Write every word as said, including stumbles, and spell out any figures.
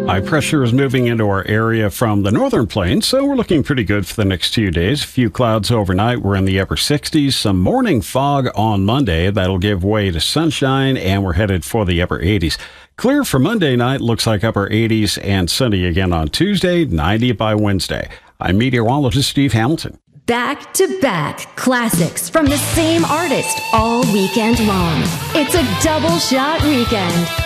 High pressure is moving into our area from the northern plains, so we're looking pretty good for the next few days. A few clouds overnight. We're in the upper sixties. Some morning fog on Monday. That'll give way to sunshine, and we're headed for the upper eighties. Clear for Monday night. Looks like upper eighties and sunny again on Tuesday, ninety by Wednesday. I'm meteorologist Steve Hamilton. Back-to-back classics from the same artist all weekend long. It's a double shot weekend.